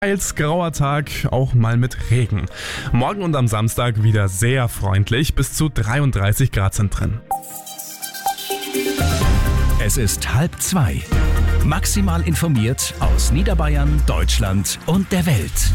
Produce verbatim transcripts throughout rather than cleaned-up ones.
Teils grauer Tag, auch mal mit Regen. Morgen und am Samstag wieder sehr freundlich, bis zu dreiunddreißig Grad sind drin. Es ist halb zwei. Maximal informiert aus Niederbayern, Deutschland und der Welt.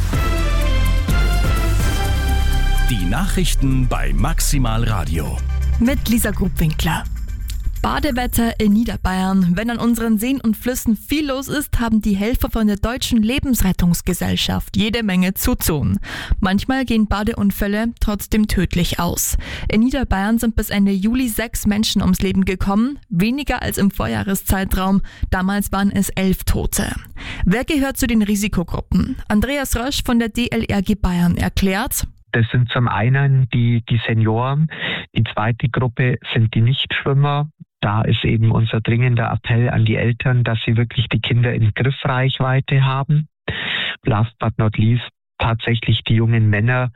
Die Nachrichten bei Maximal Radio. Mit Lisa Grubwinkler. Badewetter in Niederbayern. Wenn an unseren Seen und Flüssen viel los ist, haben die Helfer von der Deutschen Lebensrettungsgesellschaft jede Menge zu tun. Manchmal gehen Badeunfälle trotzdem tödlich aus. In Niederbayern sind bis Ende Juli sechs Menschen ums Leben gekommen, weniger als im Vorjahreszeitraum. Damals waren es elf Tote. Wer gehört zu den Risikogruppen? Andreas Rösch von der D L R G Bayern erklärt: Das sind zum einen die, die Senioren, die zweite Gruppe sind die Nichtschwimmer. Da ist eben unser dringender Appell an die Eltern, dass sie wirklich die Kinder in Griffreichweite haben. Last but not least tatsächlich die jungen Männer.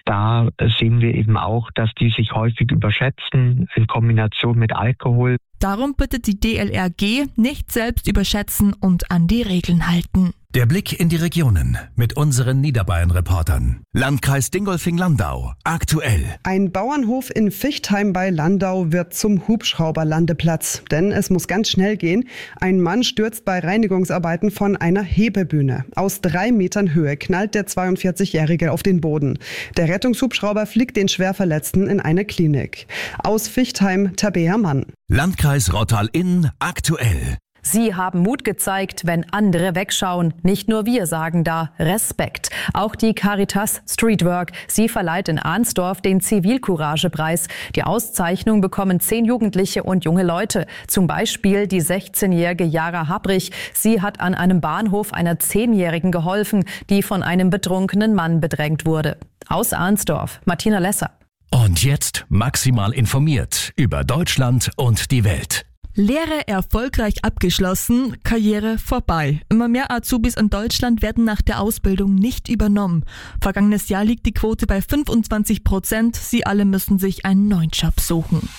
Da sehen wir eben auch, dass die sich häufig überschätzen in Kombination mit Alkohol. Darum bittet die D L R G, nicht selbst überschätzen und an die Regeln halten. Der Blick in die Regionen mit unseren Niederbayern-Reportern. Landkreis Dingolfing-Landau. Aktuell. Ein Bauernhof in Vichtheim bei Landau wird zum Hubschrauberlandeplatz. Denn es muss ganz schnell gehen. Ein Mann stürzt bei Reinigungsarbeiten von einer Hebebühne. Aus drei Metern Höhe knallt der zweiundvierzigjährige auf den Boden. Der Rettungshubschrauber fliegt den Schwerverletzten in eine Klinik. Aus Vichtheim, Tabea Mann. Landkreis Rottal-Inn. Aktuell. Sie haben Mut gezeigt, wenn andere wegschauen. Nicht nur wir sagen da Respekt. Auch die Caritas Streetwork. Sie verleiht in Arnsdorf den Zivilcourage-Preis. Die Auszeichnung bekommen zehn Jugendliche und junge Leute. Zum Beispiel die sechzehnjährige Jara Habrich. Sie hat an einem Bahnhof einer Zehnjährigen geholfen, die von einem betrunkenen Mann bedrängt wurde. Aus Arnsdorf, Martina Lesser. Und jetzt maximal informiert über Deutschland und die Welt. Lehre erfolgreich abgeschlossen, Karriere vorbei. Immer mehr Azubis in Deutschland werden nach der Ausbildung nicht übernommen. Vergangenes Jahr liegt die Quote bei fünfundzwanzig Prozent. Sie alle müssen sich einen neuen Job suchen.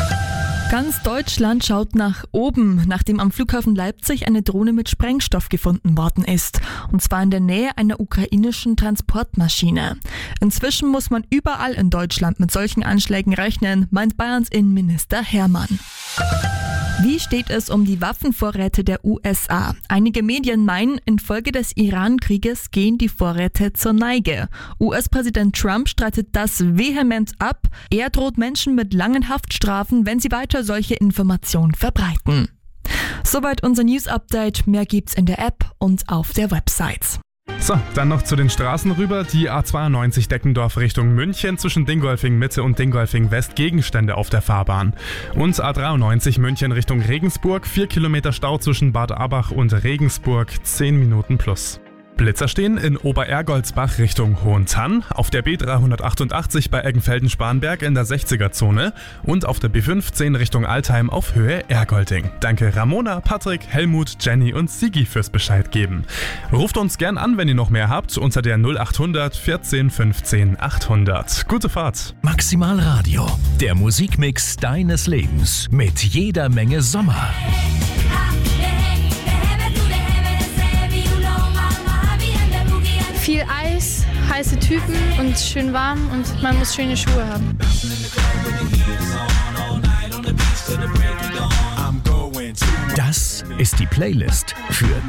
Ganz Deutschland schaut nach oben, nachdem am Flughafen Leipzig eine Drohne mit Sprengstoff gefunden worden ist. Und zwar in der Nähe einer ukrainischen Transportmaschine. Inzwischen muss man überall in Deutschland mit solchen Anschlägen rechnen, meint Bayerns Innenminister Hermann. Wie steht es um die Waffenvorräte der U S A? Einige Medien meinen, infolge des Iran-Krieges gehen die Vorräte zur Neige. U S-Präsident Trump streitet das vehement ab. Er droht Menschen mit langen Haftstrafen, wenn sie weiter solche Informationen verbreiten. Soweit unser News-Update. Mehr gibt's in der App und auf der Website. So, dann noch zu den Straßen rüber. Die A zweiundneunzig Deckendorf Richtung München, zwischen Dingolfing Mitte und Dingolfing West Gegenstände auf der Fahrbahn. Und A dreiundneunzig München Richtung Regensburg, vier Kilometer Stau zwischen Bad Abach und Regensburg, zehn Minuten plus. Blitzer stehen in Oberergoldsbach Richtung Hohentann, auf der B dreihundertachtundachtzig bei Eggenfelden-Spanberg in der sechziger-Zone und auf der B fünfzehn Richtung Altheim auf Höhe Ergolding. Danke Ramona, Patrick, Helmut, Jenny und Sigi fürs Bescheid geben. Ruft uns gern an, wenn ihr noch mehr habt, unter der null achthundert vierzehn fünfzehn achthundert. Gute Fahrt. Maximal Radio, der Musikmix deines Lebens mit jeder Menge Sommer. Viel Eis, heiße Typen und schön warm und man muss schöne Schuhe haben. Das ist die Playlist für